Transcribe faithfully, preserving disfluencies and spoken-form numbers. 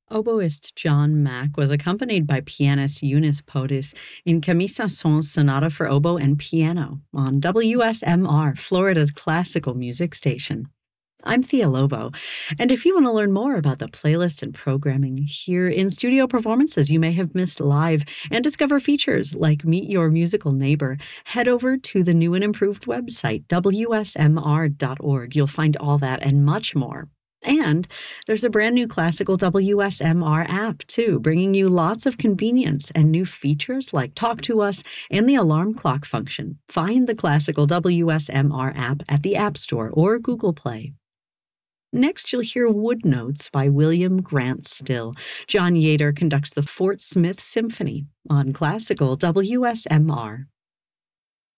Oboist John Mack was accompanied by pianist Eunice Podis in Camisa Son's Sonata for Oboe and Piano on W S M R, Florida's classical music station. I'm Thea Lobo, and if you want to learn more about the playlist and programming, hear in studio performances you may have missed live, and discover features like Meet Your Musical Neighbor, head over to the new and improved website, W S M R dot org. You'll find all that and much more. And there's a brand new classical W S M R app, too, bringing you lots of convenience and new features like Talk to Us and the alarm clock function. Find the classical W S M R app at the App Store or Google Play. Next, you'll hear Wood Notes by William Grant Still. John Yater conducts the Fort Smith Symphony on classical W S M R.